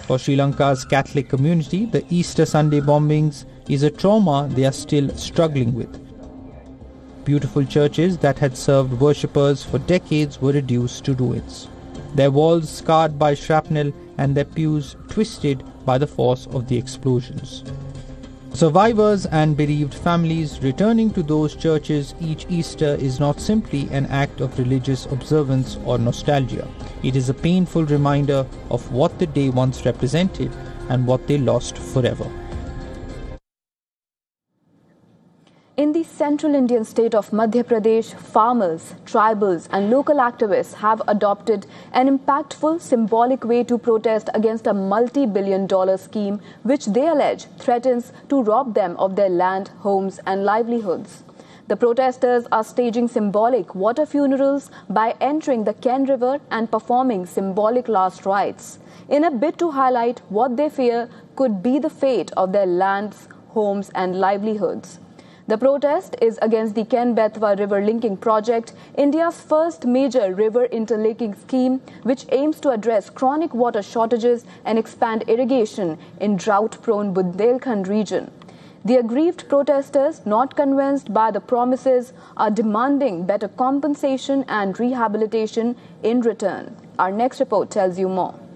For Sri Lanka's Catholic community, the Easter Sunday bombings is a trauma they are still struggling with. Beautiful churches that had served worshippers for decades were reduced to ruins, their walls scarred by shrapnel and their pews twisted by the force of the explosions. Survivors and bereaved families returning to those churches each Easter is not simply an act of religious observance or nostalgia. It is a painful reminder of what the day once represented and what they lost forever. In the central Indian state of Madhya Pradesh, farmers, tribals and local activists have adopted an impactful, symbolic way to protest against a multi-billion-dollar scheme which they allege threatens to rob them of their land, homes and livelihoods. The protesters are staging symbolic water funerals by entering the Ken River and performing symbolic last rites in a bid to highlight what they fear could be the fate of their lands, homes and livelihoods. The protest is against the Ken-Betwa River Linking Project, India's first major river interlinking scheme, which aims to address chronic water shortages and expand irrigation in drought-prone Bundelkhand region. The aggrieved protesters, not convinced by the promises, are demanding better compensation and rehabilitation in return. Our next report tells you more.